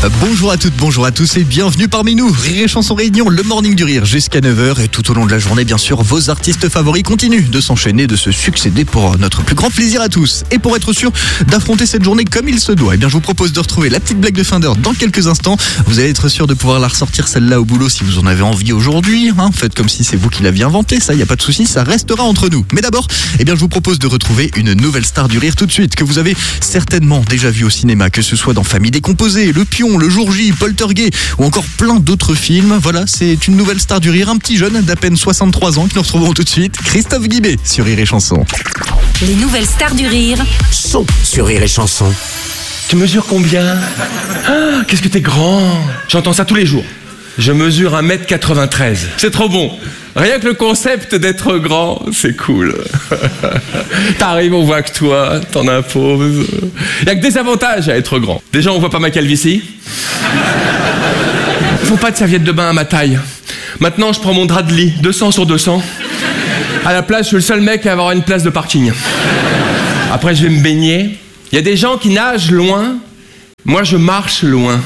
Bonjour à toutes, bonjour à tous et bienvenue parmi nous. Rire et Chanson Réunion, le morning du rire jusqu'à 9h et tout au long de la journée, bien sûr, vos artistes favoris continuent de s'enchaîner, de se succéder pour notre plus grand plaisir à tous. Et pour être sûr d'affronter cette journée comme il se doit, eh bien, je vous propose de retrouver la petite blague de fin d'heure dans quelques instants. Vous allez être sûr de pouvoir la ressortir celle-là au boulot si vous en avez envie aujourd'hui. Faites comme si c'est vous qui l'aviez inventée, ça, y a pas de souci, ça restera entre nous. Mais d'abord, eh bien, je vous propose de retrouver une nouvelle star du rire tout de suite, que vous avez certainement déjà vu au cinéma, que ce soit dans Famille décomposée, Le Pion, Le Jour J, Poltergeist ou encore plein d'autres films. Voilà, c'est une nouvelle star du rire, un petit jeune d'à peine 63 ans que nous retrouvons tout de suite, Christophe Guibé sur Rire et Chanson. Les nouvelles stars du rire Sont sur Rire et Chanson. Tu mesures combien ? Ah, qu'est-ce que t'es grand ! J'entends ça tous les jours. Je mesure 1m93. C'est trop bon. Rien que le concept d'être grand, c'est cool. T'arrives, on voit que toi, t'en imposes. Il y a que des avantages à être grand. Déjà, on voit pas ma calvitie. Faut pas de serviette de bain à ma taille. Maintenant, je prends mon drap de lit, 200 sur 200. À la place, je suis le seul mec à avoir une place de parking. Après, je vais me baigner. Il y a des gens qui nagent loin. Moi, je marche loin.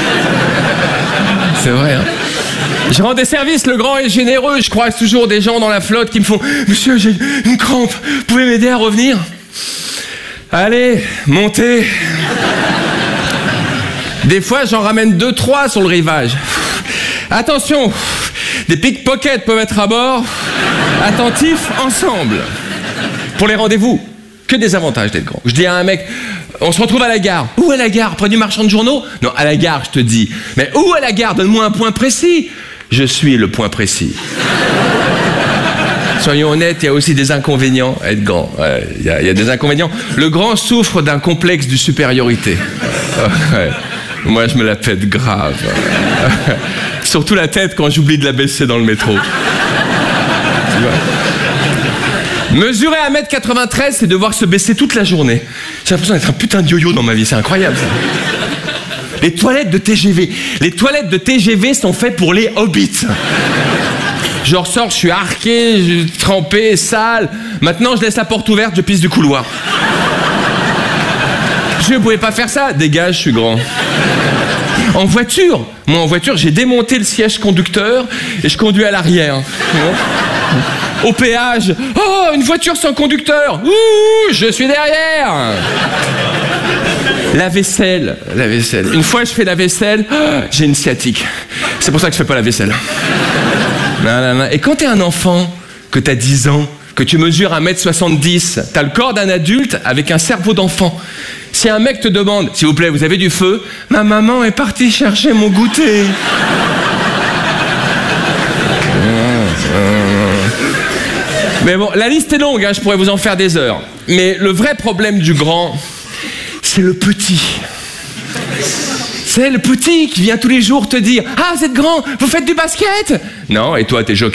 C'est vrai, hein. Je rends des services, le grand est généreux. Je croise toujours des gens dans la flotte qui me font « Monsieur, j'ai une crampe, vous pouvez m'aider à revenir ?» Allez, montez. Des fois, j'en ramène 2-3 sur le rivage. Attention, des pickpockets peuvent être à bord. Attentifs, ensemble. Pour les rendez-vous, que des avantages d'être grand. Je dis à un mec, on se retrouve à la gare. Où à la gare ? Près du marchand de journaux ? Non, à la gare, je te dis. Mais où à la gare ? Donne-moi un point précis. Je suis le point précis. Soyons honnêtes, il y a aussi des inconvénients à être grand. Ouais, il y a des inconvénients. Le grand souffre d'un complexe de supériorité. Ouais. Moi, je me la pète grave. Surtout la tête quand j'oublie de la baisser dans le métro. Tu vois ? Mesurer 1m93, c'est devoir se baisser toute la journée. J'ai l'impression d'être un putain de yo-yo dans ma vie, c'est incroyable ça. Les toilettes de TGV. Les toilettes de TGV sont faites pour les hobbits. Je ressors, je suis arqué, trempé, sale. Maintenant, je laisse la porte ouverte, je pisse du couloir. Je ne pouvais pas faire ça. Dégage, je suis grand. En voiture, j'ai démonté le siège conducteur et je conduis à l'arrière. Au péage, oh, une voiture sans conducteur. Ouh, je suis derrière. La vaisselle. Une fois, je fais la vaisselle, j'ai une sciatique. C'est pour ça que je fais pas la vaisselle. Non. Et quand t'es un enfant, que t'as 10 ans, que tu mesures 1m70, t'as le corps d'un adulte avec un cerveau d'enfant. Si un mec te demande, s'il vous plaît, vous avez du feu ? Ma maman est partie chercher mon goûter. Mais bon, la liste est longue, hein, je pourrais vous en faire des heures. Mais le vrai problème du grand, c'est le petit. C'est le petit qui vient tous les jours te dire « Ah, vous êtes grand, vous faites du basket ?» Non, et toi, t'es jockey ?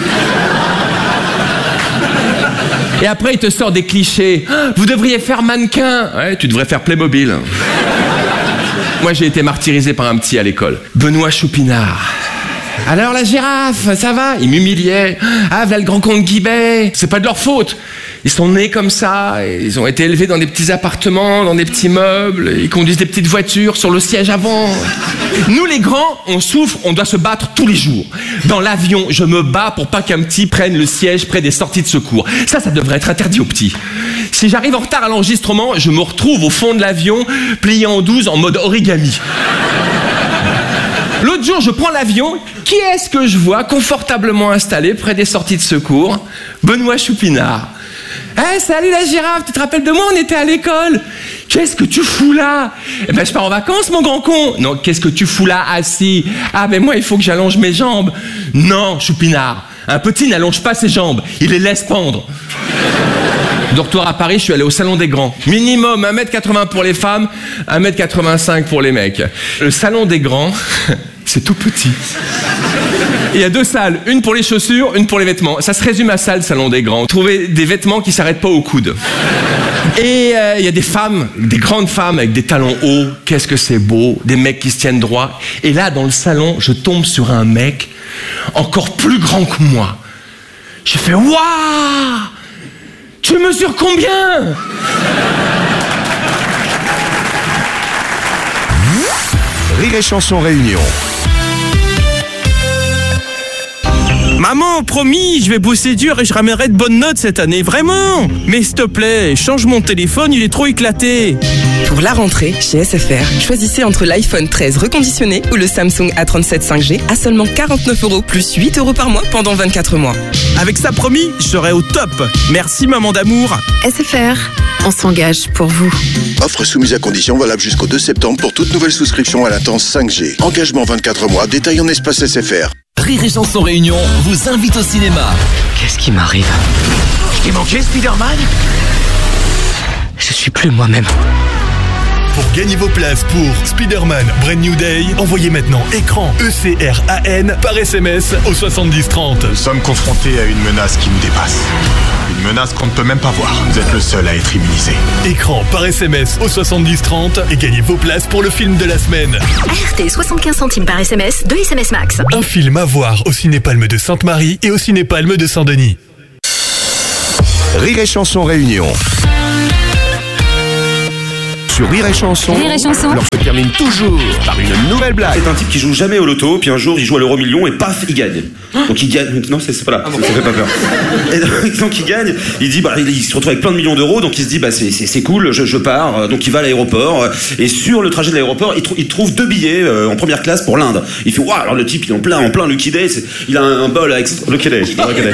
Et après, il te sort des clichés. Ah, vous devriez faire mannequin. Ouais, tu devrais faire Playmobil. Moi, j'ai été martyrisé par un petit à l'école. Benoît Choupinard. Alors la girafe, ça va ? Il m'humiliait. Ah, voilà le grand comte Guibet. C'est pas de leur faute. Ils sont nés comme ça, ils ont été élevés dans des petits appartements, dans des petits meubles, ils conduisent des petites voitures sur le siège avant. Nous les grands, on souffre, on doit se battre tous les jours. Dans l'avion, je me bats pour pas qu'un petit prenne le siège près des sorties de secours. Ça devrait être interdit aux petits. Si j'arrive en retard à l'enregistrement, je me retrouve au fond de l'avion, plié en 12 en mode origami. L'autre jour, je prends l'avion, qui est-ce que je vois confortablement installé près des sorties de secours ? Benoît Choupinard. Hey, salut la girafe, tu te rappelles de moi, on était à l'école. Qu'est-ce que tu fous là ? Eh ben, je pars en vacances, mon grand con. Non, qu'est-ce que tu fous là, assis ? Ah, ben moi, il faut que j'allonge mes jambes. Non, Choupinard, un petit n'allonge pas ses jambes, il les laisse pendre. De retour à Paris, je suis allé au Salon des Grands. Minimum 1m80 pour les femmes, 1m85 pour les mecs. Le Salon des Grands, c'est tout petit. Il y a 2 salles, une pour les chaussures, une pour les vêtements. Ça se résume à ça, le Salon des Grands. Trouver des vêtements qui s'arrêtent pas au coude. Et il y a des femmes, des grandes femmes avec des talons hauts. Qu'est-ce que c'est beau, des mecs qui se tiennent droit. Et là, dans le salon, je tombe sur un mec encore plus grand que moi. Je fais « Waouh ! Tu mesures combien ?» Rire et Chanson Réunion. Maman, promis, je vais bosser dur et je ramènerai de bonnes notes cette année, vraiment. Mais s'il te plaît, change mon téléphone, il est trop éclaté. Pour la rentrée, chez SFR, choisissez entre l'iPhone 13 reconditionné ou le Samsung A37 5G à seulement 49 € plus 8 € par mois pendant 24 mois. Avec ça, promis, je serai au top. Merci, maman d'amour. SFR, on s'engage pour vous. Offre soumise à condition valable jusqu'au 2 septembre pour toute nouvelle souscription à latence 5G. Engagement 24 mois, détail en espace SFR. Rire et Chanson Réunion vous invite au cinéma. Qu'est-ce qui m'arrive? Je t'ai manqué, Spider-Man? Je suis plus moi-même. Pour gagner vos places pour Spider-Man Brand New Day, envoyez maintenant écran ECRAN par SMS au 7030. Nous sommes confrontés à une menace qui nous dépasse. Une menace qu'on ne peut même pas voir. Vous êtes le seul à être immunisé. Écran par SMS au 7030 et gagnez vos places pour le film de la semaine. ART 75 centimes par SMS, 2 SMS max. Un film à voir au Cinépalme de Sainte-Marie et au Cinépalme de Saint-Denis. Rire et Chanson Réunion. Sur Rire et Chanson, Rire et Chanson. l'heure se termine toujours par une nouvelle blague. C'est un type qui joue jamais au loto, puis un jour il joue à l'euro million et paf, il gagne. Donc il gagne. Non, c'est pas là. Ça fait pas peur. Et donc il gagne. Il dit il se retrouve avec plein de millions d'euros, donc il se dit c'est cool, je pars. Donc il va à l'aéroport et sur le trajet de l'aéroport, il trouve 2 billets en première classe pour l'Inde. Il fait waouh, alors le type il est en plein Lucky Day. Il a un bol avec Lucky Day.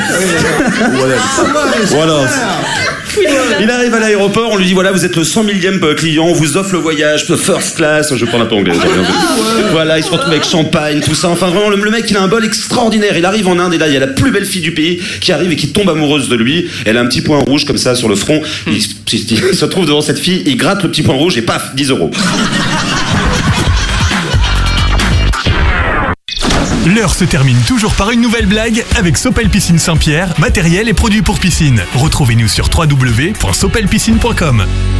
Voilà. Il arrive à l'aéroport, on lui dit voilà, vous êtes le 100 millième client, on vous offre le voyage first class. Je parle un peu anglais. Voilà, il se retrouve avec champagne, tout ça. Enfin vraiment, le mec il a un bol extraordinaire. Il arrive en Inde et là il y a la plus belle fille du pays qui arrive et qui tombe amoureuse de lui. Elle a un petit point rouge comme ça sur le front. Il se trouve devant cette fille, il gratte le petit point rouge et paf, 10 €. L'heure se termine toujours par une nouvelle blague avec Sopel Piscine Saint-Pierre, matériel et produits pour piscine. Retrouvez-nous sur www.sopelpiscine.com.